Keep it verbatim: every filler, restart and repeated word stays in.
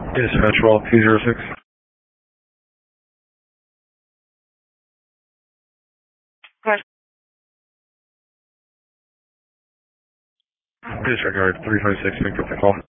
Dispatch Wall two zero six. Disregard three five six, picked up the call.